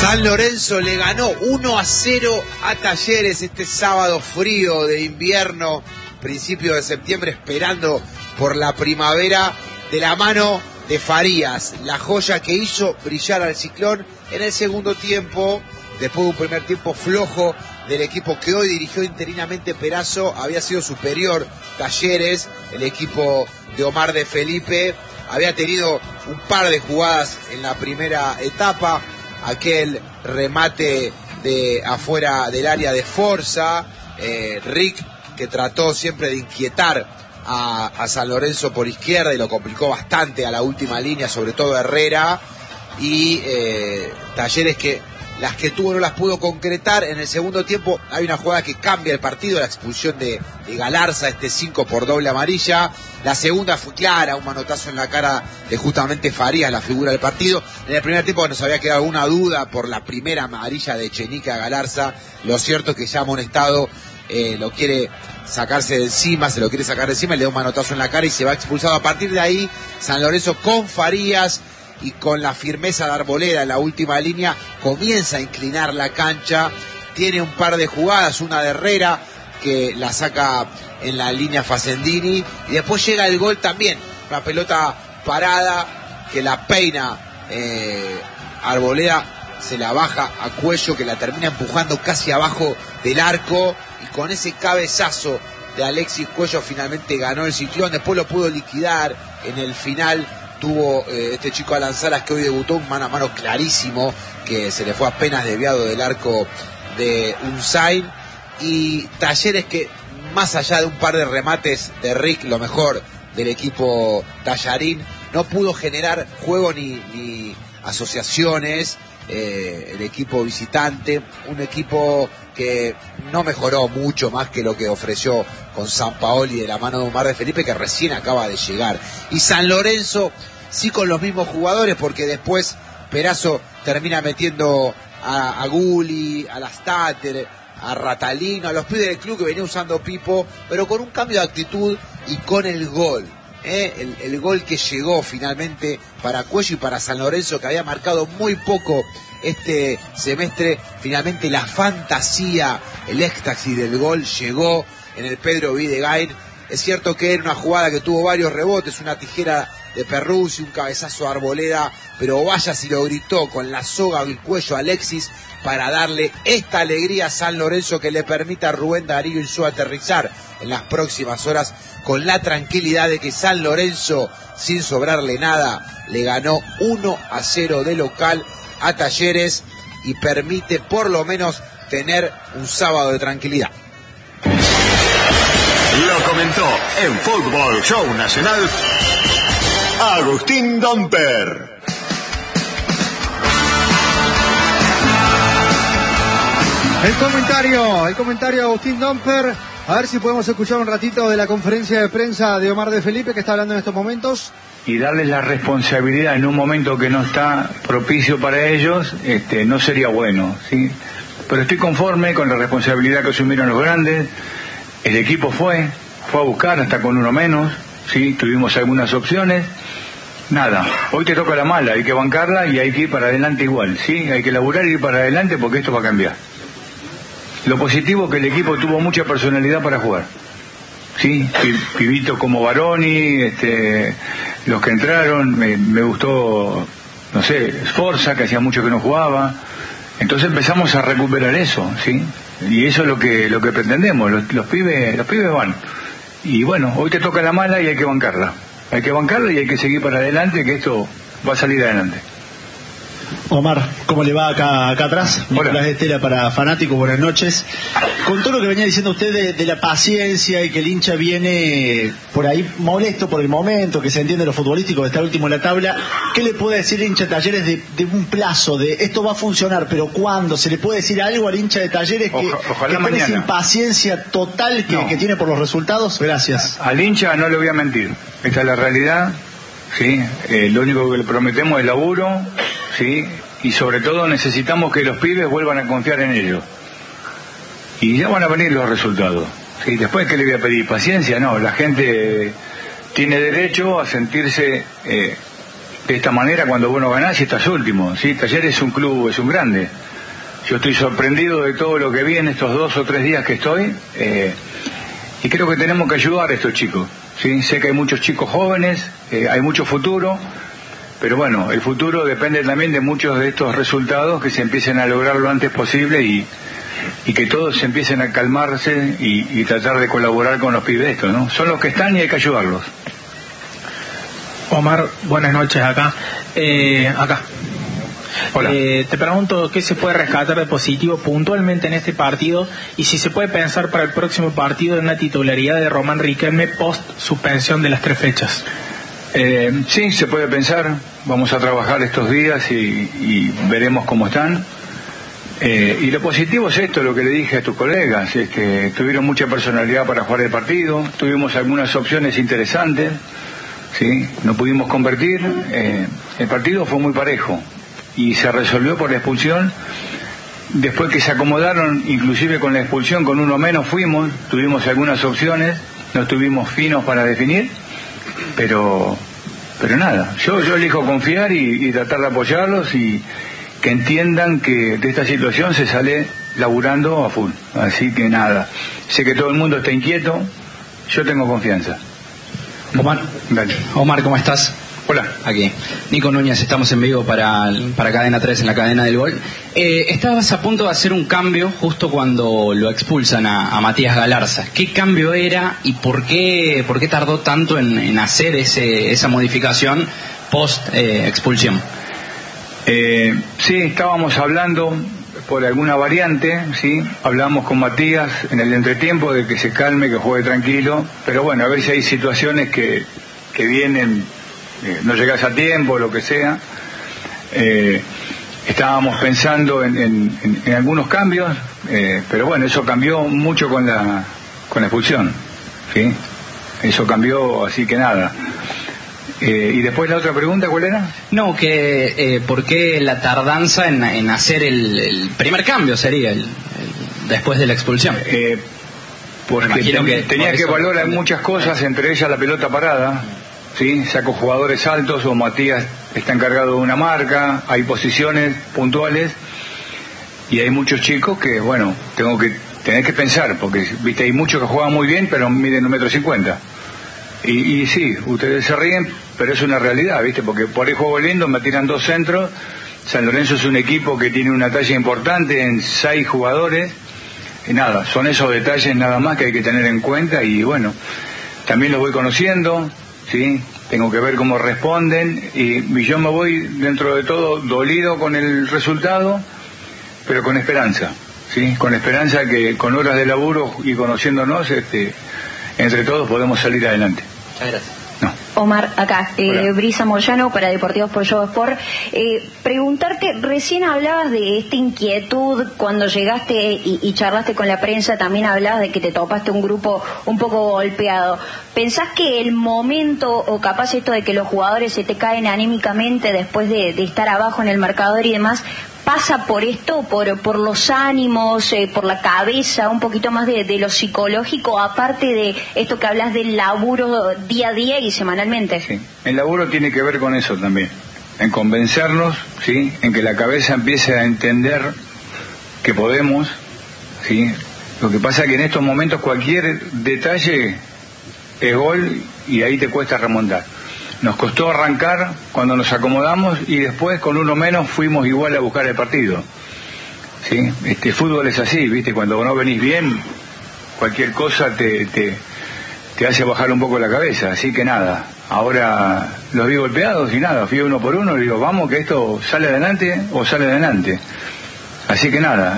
San Lorenzo le ganó 1-0 a Talleres este sábado frío de invierno, principio de septiembre, esperando por la primavera, de la mano de Farías, la joya que hizo brillar al Ciclón en el segundo tiempo, después de un primer tiempo flojo del equipo que hoy dirigió interinamente Perazo. Había sido superior Talleres, el equipo de Omar de Felipe había tenido un par de jugadas en la primera etapa, aquel remate de afuera del área de Forza, Rick, que trató siempre de inquietar a San Lorenzo por izquierda y lo complicó bastante a la última línea, sobre todo Herrera, y Talleres que las que tuvo no las pudo concretar. En el segundo tiempo hay una jugada que cambia el partido, la expulsión de Galarza, 5 por doble amarilla. La segunda fue clara, un manotazo en la cara de justamente Farías, la figura del partido. En el primer tiempo nos había quedado alguna duda por la primera amarilla de Echenique a Galarza. Lo cierto es que ya amonestado lo quiere sacarse de encima, se lo quiere sacar de encima, le da un manotazo en la cara y se va expulsado. A partir de ahí, San Lorenzo con Farías y con la firmeza de Arboleda en la última línea comienza a inclinar la cancha. Tiene un par de jugadas, una de Herrera que la saca en la línea Facendini, y después llega el gol también, una pelota parada que la peina Arboleda, se la baja a Cuello, que la termina empujando casi abajo del arco, y con ese cabezazo de Alexis Cuello finalmente ganó el Ciclón. Después lo pudo liquidar en el final. Tuvo este chico Alan Salas, que hoy debutó, un mano a mano clarísimo que se le fue apenas desviado del arco de Unzain. Y Talleres que, más allá de un par de remates de Rick, lo mejor del equipo tallarín, no pudo generar juego ni asociaciones. El equipo visitante, un equipo que no mejoró mucho más que lo que ofreció con Sampaoli de la mano de Omar de Felipe, que recién acaba de llegar. Y San Lorenzo sí con los mismos jugadores, porque después Perazo termina metiendo a Gulli, a Lastater, a Ratalino, a los pibes del club que venía usando Pipo, pero con un cambio de actitud y con el gol. El gol que llegó finalmente para Cuello y para San Lorenzo, que había marcado muy poco este semestre. Finalmente la fantasía, el éxtasis del gol llegó en el Pedro Videgain. Es cierto que era una jugada que tuvo varios rebotes, una tijera de Perruzzi, un cabezazo de Arboleda, pero vaya si lo gritó con la soga al cuello Alexis para darle esta alegría a San Lorenzo, que le permita a Rubén Darío Insúa aterrizar en las próximas horas con la tranquilidad de que San Lorenzo, sin sobrarle nada, le ganó 1-0 de local a Talleres y permite por lo menos tener un sábado de tranquilidad. Lo comentó en Fútbol Show Nacional Agustín Domper. El comentario Agustín Domper. A ver si podemos escuchar un ratito de la conferencia de prensa de Omar de Felipe, que está hablando en estos momentos. Y darles la responsabilidad en un momento que no está propicio para ellos, no sería bueno, ¿sí? Pero estoy conforme con la responsabilidad que asumieron los grandes. El equipo fue a buscar hasta con uno menos, ¿sí? Tuvimos algunas opciones. Nada, hoy te toca la mala, hay que bancarla y hay que ir para adelante igual, ¿sí? Hay que laburar y ir para adelante porque esto va a cambiar. Lo positivo es que el equipo tuvo mucha personalidad para jugar, ¿sí? Pibitos como Baroni, los que entraron, me gustó, no sé, Sforza, que hacía mucho que no jugaba. Entonces empezamos a recuperar eso, ¿sí? Y eso es lo que pretendemos, los pibes van. Y bueno, hoy te toca la mala y hay que bancarla. Hay que bancarla y hay que seguir para adelante, que esto va a salir adelante. Omar, ¿cómo le va acá atrás? Nicolás Estela para Fanático, buenas noches. Con todo lo que venía diciendo usted de la paciencia y que el hincha viene por ahí molesto por el momento, que se entiende lo futbolístico, de estar último en la tabla, ¿qué le puede decir el hincha de Talleres de un plazo, de esto va a funcionar, pero cuándo? ¿Se le puede decir algo al hincha de Talleres que tiene esa impaciencia total que tiene por los resultados? Gracias. Al hincha no le voy a mentir, esta es la realidad, ¿sí? Lo único que le prometemos es laburo, ¿sí? Y sobre todo necesitamos que los pibes vuelvan a confiar en ellos. Y ya van a venir los resultados, ¿sí? Después, ¿qué le voy a pedir? ¿Paciencia? No, la gente tiene derecho a sentirse de esta manera cuando vos no ganás y estás último, ¿sí? Talleres es un club, es un grande. Yo estoy sorprendido de todo lo que vi en estos 2 o 3 días que estoy, y creo que tenemos que ayudar a estos chicos, ¿sí? Sé que hay muchos chicos jóvenes, hay mucho futuro, pero bueno, el futuro depende también de muchos de estos resultados que se empiecen a lograr lo antes posible y que todos empiecen a calmarse y tratar de colaborar con los pibes estos, ¿no? Son los que están y hay que ayudarlos. Omar, buenas noches acá. Hola. Te pregunto qué se puede rescatar de positivo puntualmente en este partido y si se puede pensar para el próximo partido en una titularidad de Román Riquelme post suspensión de las 3 fechas. Sí, se puede pensar. Vamos a trabajar estos días y veremos cómo están. Y lo positivo es esto, lo que le dije a tus colegas, tuvieron mucha personalidad para jugar el partido, tuvimos algunas opciones interesantes, ¿sí? No pudimos convertir, el partido fue muy parejo y se resolvió por la expulsión. Después que se acomodaron, inclusive con la expulsión, con uno menos tuvimos algunas opciones, no estuvimos finos para definir, pero nada, yo elijo confiar y tratar de apoyarlos y que entiendan que de esta situación se sale laburando a full. Así que nada, sé que todo el mundo está inquieto, yo tengo confianza. Omar, dale. Omar, ¿cómo estás? Hola. Aquí, Nico Núñez, estamos en vivo para Cadena 3 en la cadena del gol. Estabas a punto de hacer un cambio justo cuando lo expulsan a Matías Galarza. ¿Qué cambio era y por qué tardó tanto en hacer esa modificación post expulsión? Sí, estábamos hablando por alguna variante, sí, hablamos con Matías en el entretiempo de que se calme, que juegue tranquilo, pero bueno, a veces hay situaciones que vienen, no llegas a tiempo, lo que sea. Estábamos pensando en algunos cambios, pero bueno, eso cambió mucho con la expulsión, ¿sí? Eso cambió, así que nada. ¿Y después la otra pregunta cuál era? No, que ¿por qué la tardanza en hacer el primer cambio sería después de la expulsión? Porque tenía que valorar muchas cosas, entre ellas la pelota parada, ¿sí? Saco jugadores altos o Matías está encargado de una marca, hay posiciones puntuales y hay muchos chicos que, bueno, tenés que pensar, porque viste hay muchos que juegan muy bien pero miden 1,50 m. Y sí, ustedes se ríen, pero es una realidad, ¿viste? Porque por ahí juego lindo, me tiran 2 centros. San Lorenzo es un equipo que tiene una talla importante en 6 jugadores. Y nada, son esos detalles nada más que hay que tener en cuenta. Y bueno, también los voy conociendo, ¿sí? Tengo que ver cómo responden. Y yo me voy, dentro de todo, dolido con el resultado, pero con esperanza, ¿sí? Con esperanza que con horas de laburo y conociéndonos, entre todos podemos salir adelante. Muchas gracias. No. Omar, acá, Brisa Moyano para Deportivos Pollo Sport. Preguntarte, recién hablabas de esta inquietud cuando llegaste y charlaste con la prensa, también hablabas de que te topaste un grupo un poco golpeado. ¿Pensás que el momento, o capaz esto de que los jugadores se te caen anímicamente después de estar abajo en el marcador y demás, pasa por esto, por los ánimos, por la cabeza, un poquito más de lo psicológico, aparte de esto que hablas del laburo día a día y semanalmente? Sí, el laburo tiene que ver con eso también, en convencernos, ¿sí? En que la cabeza empiece a entender que podemos, ¿sí? Lo que pasa es que en estos momentos cualquier detalle es gol y ahí te cuesta remontar. Nos costó arrancar cuando nos acomodamos y después con uno menos fuimos igual a buscar el partido, ¿sí? Fútbol es así, ¿viste? Cuando no venís bien, cualquier cosa te hace bajar un poco la cabeza. Así que nada, ahora los vi golpeados y nada, fui uno por uno y digo, vamos que esto sale adelante o sale adelante. Así que nada,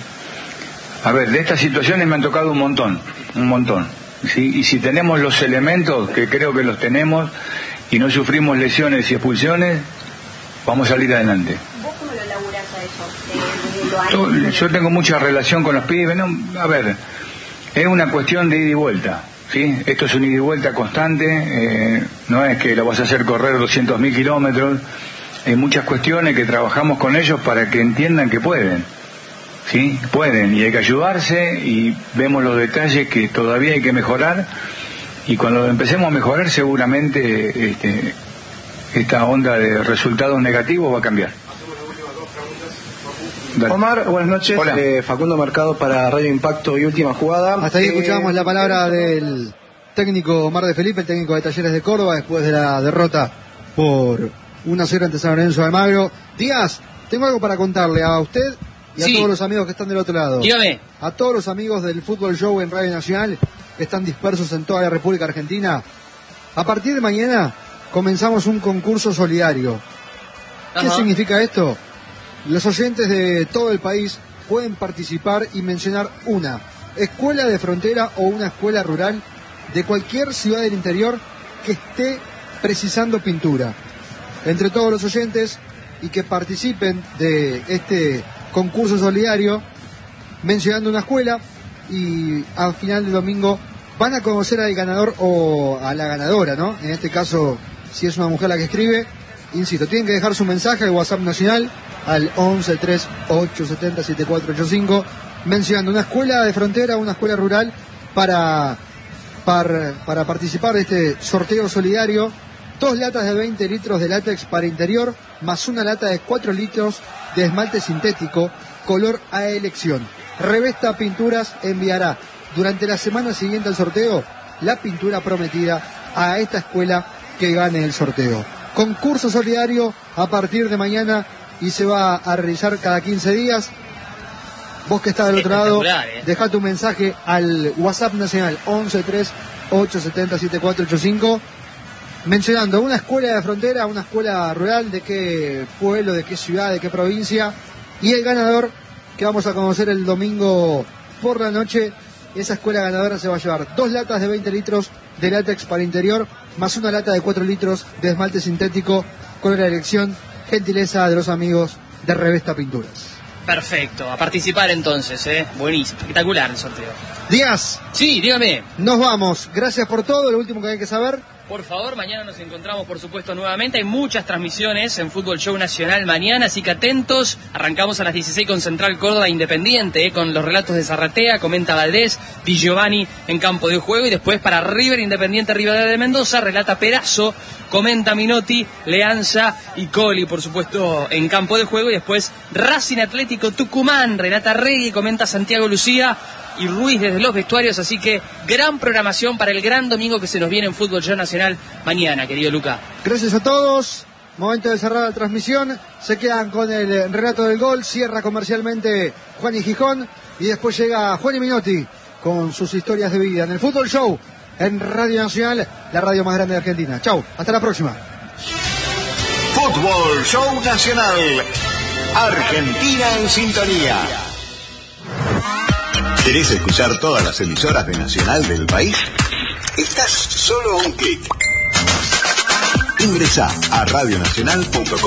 a ver, de estas situaciones me han tocado un montón, ¿sí? Y si tenemos los elementos, que creo que los tenemos, y no sufrimos lesiones y expulsiones, vamos a salir adelante. ¿Vos cómo lo laburás a eso? Yo tengo mucha relación con los pibes, ¿no? A ver, es una cuestión de ida y vuelta, ¿sí? Esto es un ida y vuelta constante, no es que lo vas a hacer correr 200.000 kilómetros, hay muchas cuestiones que trabajamos con ellos para que entiendan que pueden, ¿sí? Pueden, y hay que ayudarse, y vemos los detalles que todavía hay que mejorar. Y cuando empecemos a mejorar seguramente esta onda de resultados negativos va a cambiar. Dale. Omar, buenas noches. Facundo Mercado para Radio Impacto y Última Jugada. Hasta ahí escuchábamos la palabra del técnico Omar de Felipe, el técnico de Talleres de Córdoba, después de la derrota por 1-0 ante San Lorenzo de Almagro. Díaz, tengo algo para contarle a usted y a todos los amigos que están del otro lado. Dígame. A todos los amigos del Fútbol Show en Radio Nacional, que están dispersos en toda la República Argentina. A partir de mañana comenzamos un concurso solidario. ¿Qué significa esto? Los oyentes de todo el país pueden participar y mencionar una escuela de frontera o una escuela rural de cualquier ciudad del interior que esté precisando pintura. Entre todos los oyentes y que participen de este concurso solidario, mencionando una escuela, y al final del domingo van a conocer al ganador o a la ganadora, ¿no? En este caso, si es una mujer la que escribe, insisto, tienen que dejar su mensaje al WhatsApp nacional al 1138707485, mencionando una escuela de frontera o una escuela rural para participar de este sorteo solidario. 2 latas de 20 litros de látex para interior, más una lata de 4 litros de esmalte sintético, color a elección. Revesta Pinturas enviará durante la semana siguiente al sorteo la pintura prometida a esta escuela que gane el sorteo. Concurso solidario a partir de mañana y se va a realizar cada 15 días. Vos que estás del otro lado, deja tu mensaje al WhatsApp nacional 1138707485, mencionando una escuela de frontera, una escuela rural, de qué pueblo, de qué ciudad, de qué provincia, y el ganador que vamos a conocer el domingo por la noche. Esa escuela ganadora se va a llevar 2 latas de 20 litros de látex para interior, más una lata de 4 litros de esmalte sintético, color a elección, gentileza de los amigos de Revesta Pinturas. Perfecto, a participar entonces, buenísimo, espectacular el sorteo. Díaz. Sí, dígame. Nos vamos, gracias por todo, lo último que hay que saber. Por favor, mañana nos encontramos, por supuesto, nuevamente. Hay muchas transmisiones en Fútbol Show Nacional mañana, así que atentos. Arrancamos a las 16 con Central Córdoba Independiente, con los relatos de Zarratea, comenta Valdés, Di Giovanni en campo de juego, y después para River Independiente Rivadavia de Mendoza, relata Perazo, comenta Minotti, Leanza y Coli, por supuesto, en campo de juego, y después Racing Atlético Tucumán, relata Regui, comenta Santiago Lucía y Ruiz desde los vestuarios, así que gran programación para el gran domingo que se nos viene en Fútbol Show Nacional mañana, querido Luca. Gracias a todos, momento de cerrar la transmisión, se quedan con el relato del gol, cierra comercialmente Juan y Gijón, y después llega Juan y Minotti con sus historias de vida en el Fútbol Show, en Radio Nacional, la radio más grande de Argentina. Chau, hasta la próxima. Fútbol Show Nacional, Argentina en sintonía. ¿Querés escuchar todas las emisoras de Nacional del país? Estás solo a un clic. Ingresá a radionacional.com.